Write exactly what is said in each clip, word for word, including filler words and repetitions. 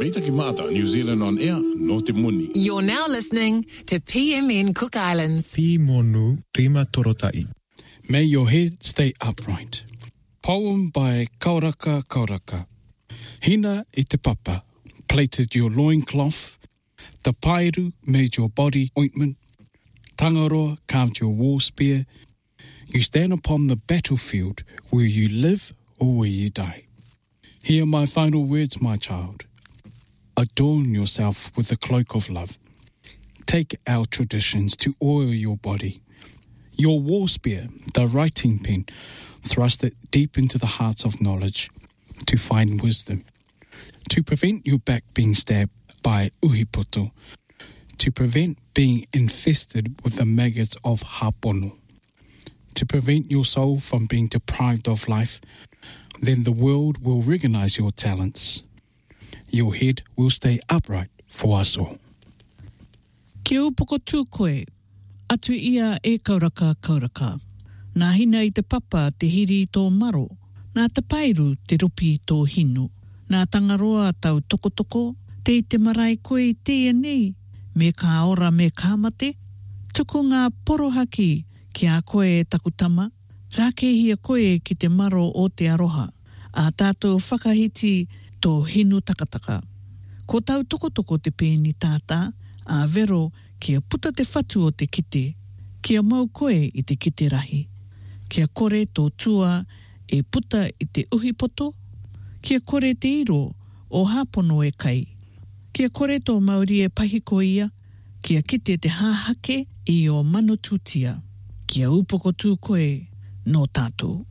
Meita ki maata, New Zealand on air, no te muni. You're now listening to P M N Cook Islands. Pi monu rima torotai. May your head stay upright. Poem by Kauraka Kauraka. Hina i te papa plaited your loincloth. The pairu made your body ointment. Tangaroa carved your war spear. You stand upon the battlefield where you live or where you die. Hear my final words, my child. Adorn yourself with the cloak of love. Take our traditions to oil your body. Your war spear, the writing pen, thrust it deep into the hearts of knowledge to find wisdom. To prevent your back being stabbed by uhipoto. To prevent being infested with the maggots of hapono. To prevent your soul from being deprived of life. Then the world will recognize your talents. Your head will stay upright for us all. Ke upoko tū koe, atu ia e kauraka kauraka. Nā hina i te papa te hiri i tō maro, nā te pairu te rupi i tō hinu. Nā tangaroa tau tokotoko, te i te marae koe i teia nei, me ka ora me ka mate. Tuku ngā porohaki ki a koe e takutama, rākehia koe ki te maro o te aroha, a tātou whakahiti tō hinu takataka. Ko tau tokotoko te pēni tātā, a vero kia puta te whatu o te kite, kia mau koe i te kite rahi. Kia kore tō tua e puta i te uhipoto, kia kore te iro o hapono e kai. Kia kore tō Māori e pahiko ia, kia kite te hāhake i o manutūtia. Kia upoko tū koe no tātou.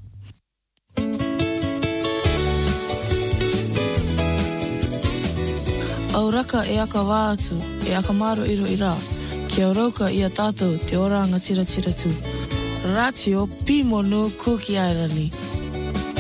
Auraka e aka wā atu, e aka maro iro i rā. Kia rauka i a tātou te oranga tira tira tū. Ratio Pi Monu Kuki Airani.